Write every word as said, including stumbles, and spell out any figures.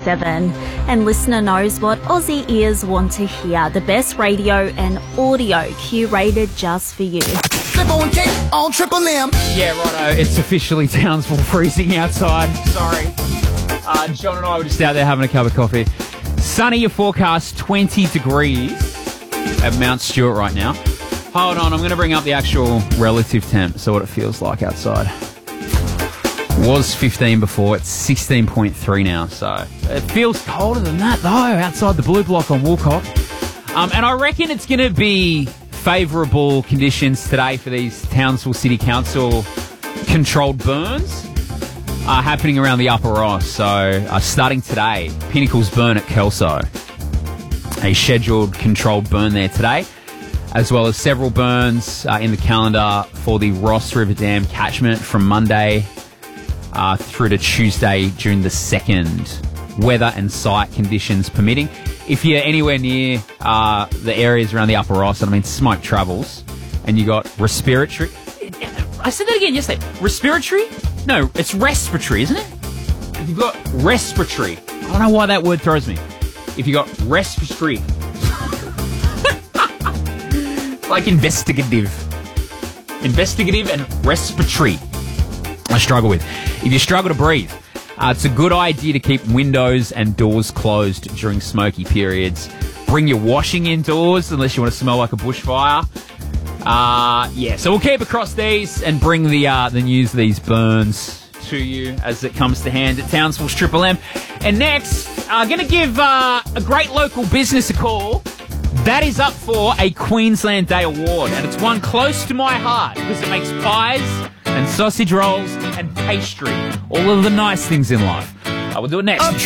seven. And listener knows what Aussie ears want to hear. The best radio and audio curated just for you. Triple and Kate on Triple M. Yeah, righto. It's officially Townsville freezing outside. Sorry. Uh, John and I were just out there having a cup of coffee. Sunny, your forecast, twenty degrees at Mount Stewart right now. Hold on, I'm going to bring up the actual relative temp, so what it feels like outside. Was fifteen before, it's sixteen point three now, so it feels colder than that, though, outside the Blue Block on Woolcock. Um, and I reckon it's going to be favourable conditions today for these Townsville City Council controlled burns uh, happening around the Upper Ross. So uh, starting today, Pinnacle's burn at Kelso. A scheduled controlled burn there today, as well as several burns uh, in the calendar for the Ross River Dam catchment from Monday uh, through to Tuesday, June the second. Weather and site conditions permitting. If you're anywhere near uh, the areas around the Upper Ross, I mean, smoke travels, and you got respiratory... I said that again yesterday. Respiratory? No, it's respiratory, isn't it? If you've got respiratory... I don't know why that word throws me. If you got respiratory... like investigative. Investigative and respiratory. I struggle with. If you struggle to breathe, uh, it's a good idea to keep windows and doors closed during smoky periods. Bring your washing indoors unless you want to smell like a bushfire. Uh, yeah, so we'll keep across these and bring the uh, the news of these burns to you as it comes to hand at Townsville's Triple M. And next, I'm uh, going to give uh, a great local business a call. That is up for a Queensland Day Award, and it's one close to my heart because it makes pies and sausage rolls and pastry, all of the nice things in life. I will do it next.